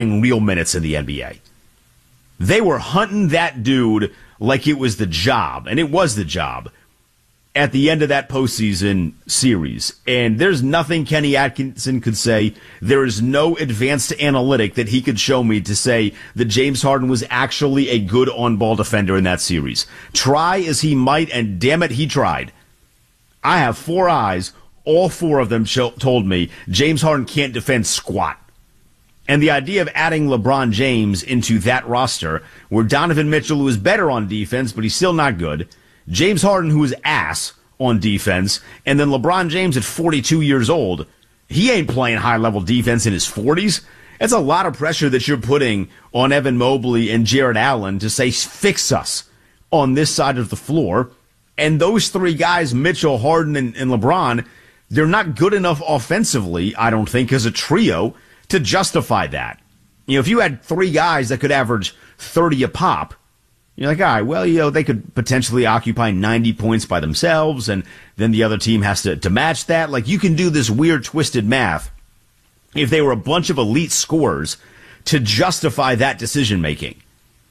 real minutes in the NBA. They were hunting that dude like it was the job, and it was the job, at the end of that postseason series. And there's nothing Kenny Atkinson could say. There is no advanced analytic that he could show me to say that James Harden was actually a good on-ball defender in that series. Try as he might, and damn it, he tried. I have 4 eyes. All 4 of them told me James Harden can't defend squat. And the idea of adding LeBron James into that roster, where Donovan Mitchell, who is better on defense, but he's still not good, James Harden, who is ass on defense, and then LeBron James at 42 years old, he ain't playing high-level defense in his 40s. That's a lot of pressure that you're putting on Evan Mobley and Jared Allen to say, fix us on this side of the floor. And those 3 guys, Mitchell, Harden, and LeBron, they're not good enough offensively, I don't think, as a trio to justify that. You know, if you had 3 guys that could average 30 a pop, you're like, all right, well, you know, they could potentially occupy 90 points by themselves, and then the other team has to match that. Like, you can do this weird, twisted math if they were a bunch of elite scorers to justify that decision-making.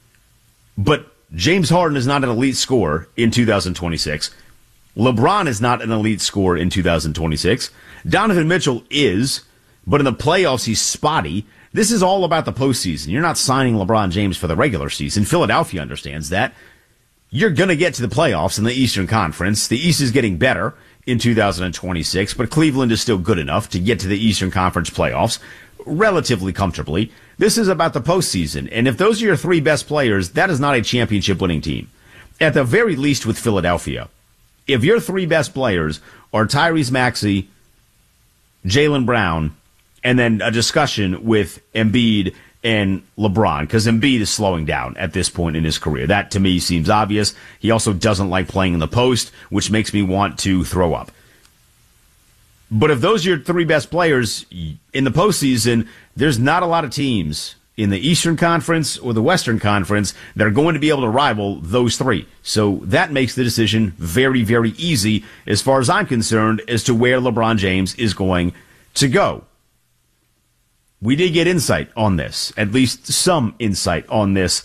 But James Harden is not an elite scorer in 2026. LeBron is not an elite scorer in 2026. Donovan Mitchell is, but in the playoffs, he's spotty. This is all about the postseason. You're not signing LeBron James for the regular season. Philadelphia understands that. You're going to get to the playoffs in the Eastern Conference. The East is getting better in 2026, but Cleveland is still good enough to get to the Eastern Conference playoffs relatively comfortably. This is about the postseason. And if those are your 3 best players, that is not a championship-winning team. At the very least with Philadelphia. If your 3 best players are Tyrese Maxey, Jaylen Brown, and then a discussion with Embiid and LeBron, because Embiid is slowing down at this point in his career. That, to me, seems obvious. He also doesn't like playing in the post, which makes me want to throw up. But if those are your 3 best players in the postseason, there's not a lot of teams in the Eastern Conference or the Western Conference that are going to be able to rival those 3. So that makes the decision very, very easy, as far as I'm concerned, as to where LeBron James is going to go. We did get insight on this, at least some insight on this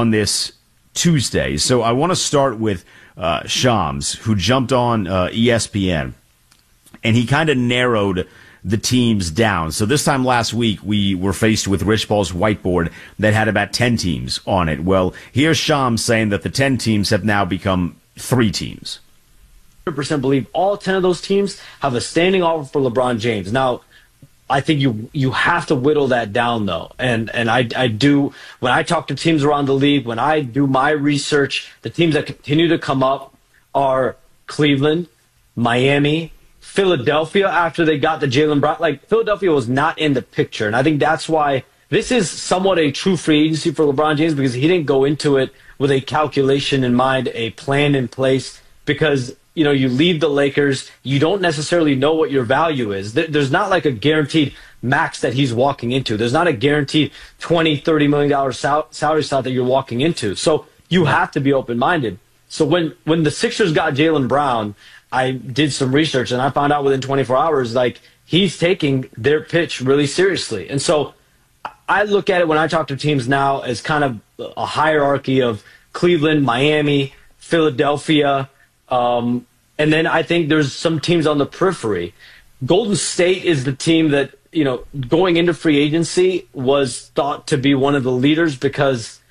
Tuesday. So I want to start with Shams, who jumped on ESPN, and he kind of narrowed the teams down. So this time last week, we were faced with Rich Paul's whiteboard that had about 10 teams on it. Well, here's Shams saying that the 10 teams have now become 3 teams. 100% believe all 10 of those teams have a standing offer for LeBron James. Now, I think you have to whittle that down, though. And I do, when I talk to teams around the league, when I do my research, the teams that continue to come up are Cleveland, Miami, Philadelphia after they got the Jaylen Brown. Like, Philadelphia was not in the picture. And I think that's why this is somewhat a true free agency for LeBron James, because he didn't go into it with a calculation in mind, a plan in place, because you know, you leave the Lakers, you don't necessarily know what your value is. There's not like a guaranteed max that he's walking into. There's not a guaranteed $20, $30 million salary slot that you're walking into. So you have to be open-minded. So when the Sixers got Jaylen Brown, I did some research, and I found out within 24 hours, like, he's taking their pitch really seriously. And so I look at it when I talk to teams now as kind of a hierarchy of Cleveland, Miami, Philadelphia, and then I think there's some teams on the periphery. Golden State is the team that, you know, going into free agency was thought to be one of the leaders because.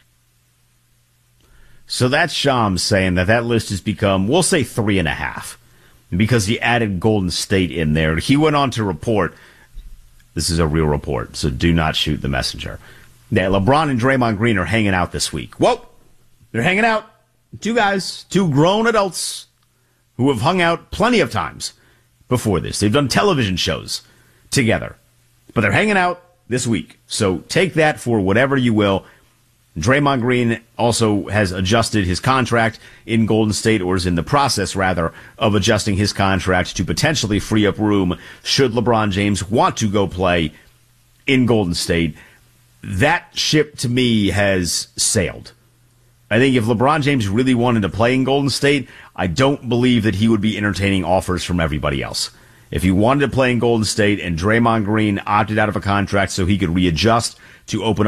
So that's Shams saying that list has become, we'll say 3.5, because he added Golden State in there. He went on to report, this is a real report, so do not shoot the messenger, that LeBron and Draymond Green are hanging out this week. Whoa! They're hanging out. 2 guys, 2 grown adults who have hung out plenty of times before this. They've done television shows together, but they're hanging out this week. So take that for whatever you will. Draymond Green also has adjusted his contract in Golden State, or is in the process, rather, of adjusting his contract to potentially free up room should LeBron James want to go play in Golden State. That ship, to me, has sailed. I think if LeBron James really wanted to play in Golden State, I don't believe that he would be entertaining offers from everybody else. If he wanted to play in Golden State and Draymond Green opted out of a contract so he could readjust to open